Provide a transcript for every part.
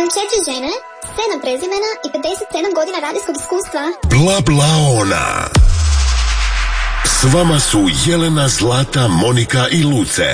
Imam 4 žene, 7 prezimena i 57 godina radijskog iskustva. Bla bla ona. S vama su Jelena, Zlata, Monika i Luce.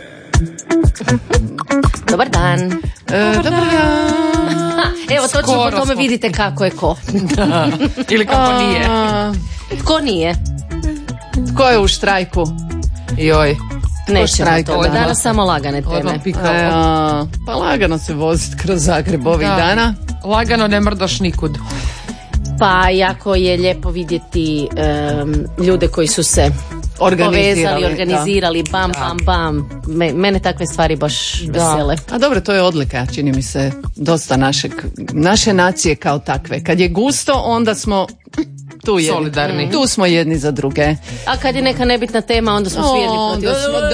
Dobar dan. Dobar dan. Evo, točno po tome vidite kako je ko. Ili kako nije. Ko nije? Ko je u štrajku? Joj. Nećemo to. Danas samo lagane teme. Pa lagano se voziti kroz Zagreb ovih dana. Lagano ne mrdaš nikud. Pa jako je lijepo vidjeti ljude koji su se povezali, organizirali, bam, bam, bam. Mene takve stvari baš vesele. A dobro, to je odlika, čini mi se, dosta naše nacije kao takve. Kad je gusto, onda smo solidarni. Tu smo jedni za druge. A kad je neka nebitna tema, onda smo svi jedni protiv.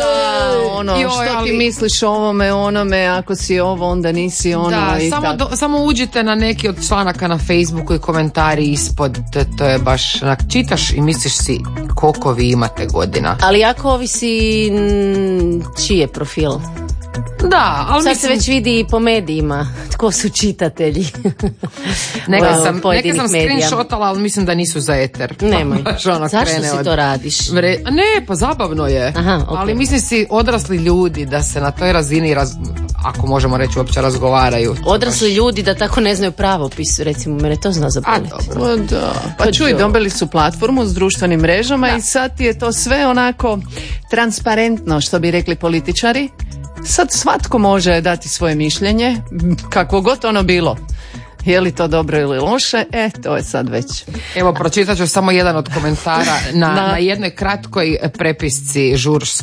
Što ti misliš o ovome, onome, ako si ovo, onda nisi ono. Da, samo uđite na neki od članaka na Facebooku i komentari ispod, to je baš, čitaš i misliš si koliko vi imate godina. Ali jako ovisi čiji je profil. Da, ali sad se već vidi i po medijima tko su čitatelji. Neka sam screenshotala, ali mislim da nisu za eter. Nemoj. Zašto si to radiš? Ne, pa zabavno je. Aha, okay. Ali mislim si odrasli ljudi da se na toj razini ako možemo reći uopće razgovaraju. Odrasli ljudi da tako ne znaju pravopis, recimo, mene to zna zaboliti. Pa čuj, dobili su platformu s društvenim mrežama i sad je to sve onako transparentno, što bi rekli političari. Sad svatko može dati svoje mišljenje, kakvo god ono bilo. Je li to dobro ili loše? To je sad već. Evo, pročitat ću samo jedan od komentara na jednoj kratkoj prepisci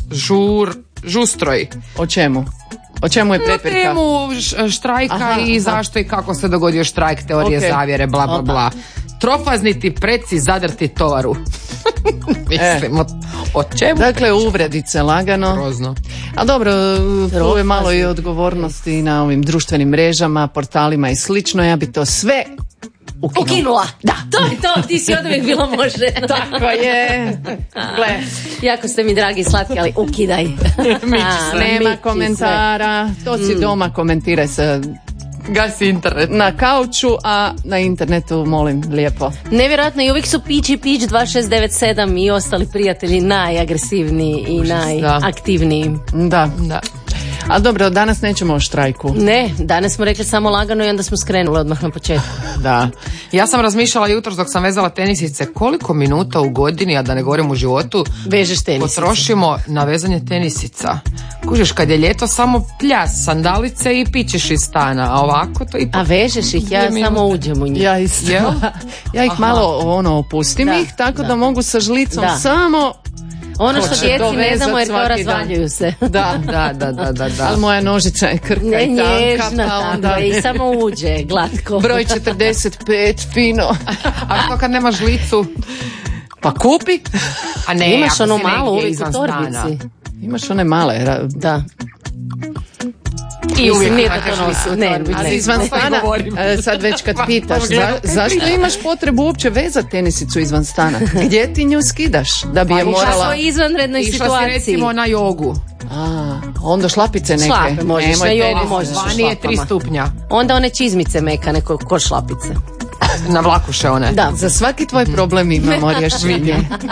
žustroj. O čemu? O čemu je prepirka? Na temu štrajka i zašto i kako se dogodio štrajk, teorije zavjere, bla bla bla. Trofazniti preci zadrti tovaru. Mislim, o čemu? Dakle, uvredice lagano. Grozno. A dobro, tu je malo i odgovornosti na ovim društvenim mrežama, portalima i slično. Ja bi to sve ukinula. Da, to je to, ti si od uvijek bilo može. Tako je. Gle. Jako ste mi dragi i slatki, ali ukidaj. Nema komentara, to si doma komentiraj se. Gasi internet. Na kauču, a na internetu, molim, lijepo. Nevjerojatno, i uvijek su Pić 2697 i ostali prijatelji najagresivniji i najaktivniji. Da. A dobro, danas nećemo o štrajku. Ne, danas smo rekli samo lagano i onda smo skrenuli odmah na početku. Da. Ja sam razmišljala jutros dok sam vezala tenisice koliko minuta u godini, a da ne govorim u životu, vežeš tenisice, potrošimo na vezanje tenisica. Kužiš, kad je ljeto samo pljas, sandalice i pićeš iz stana, a ovako to ipak... A vežeš ih, ja samo uđem u njih. Ja isto. Ja ih malo opustim ih, tako da mogu sa žlicom samo... Ono što djeci ne damo jer kao razvaljuju se. Da. Ali moja nožica je krhka i tanka, onda i samo uđe glatko. Broj 45, fino. A što kad nema žlicu? Pa kupi. A ne, imaš ono malo uvijek u torbici. Imaš one male, da. I uvijek nije da to nosi. Ali izvan stana, sad već kad pitaš, zašto imaš potrebu uopće vezati tenisicu izvan stana? Gdje ti nju skidaš? Da bi je morala... U izvanrednoj situaciji. Išla si recimo na jogu. Onda šlapice neke. Šlape možeš, na jogu možeš. Vani je 3 stupnja. Onda one čizmice mekane ko šlapice. Na vlakuše one. Da. Za svaki tvoj problem imamo rješenje.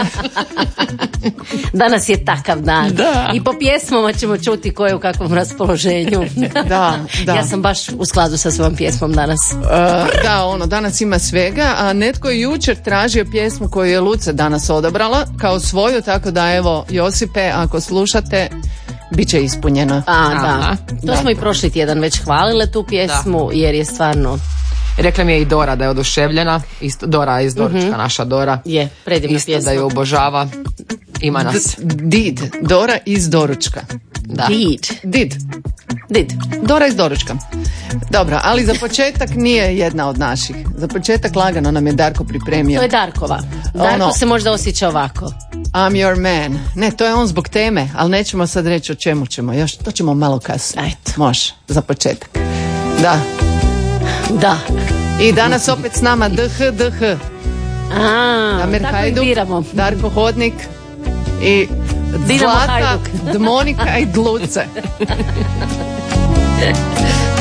Danas je takav dan. Da. I po pjesmama ćemo čuti ko je u kakvom raspoloženju. Da. Ja sam baš u skladu sa svojom pjesmom danas. Danas ima svega, a netko je jučer tražio pjesmu koju je Luce danas odabrala kao svoju, tako da evo, Josipe, ako slušate, bit će ispunjeno. To smo i prošli tjedan već hvalile tu pjesmu, jer je stvarno... Rekla mi je i Dora da je oduševljena. Dora iz Doručka, naša Dora. Je, predivna pjesma. Isto da ju obožava. Ima nas. Dora iz Doručka. Da. Did. Dora iz Doručka. Dobro, ali za početak nije jedna od naših. Za početak lagano nam je Darko pripremio. To je Darkova. Darko se možda osjeća ovako. I'm your man. Ne, to je on zbog teme, ali nećemo sad reći o čemu ćemo. Još to ćemo malo kasnije. Može, za početak. Da. I danas opet s nama DH. Damir Hajduk, Darko Hodnik i Zlata, Monika i Dluce.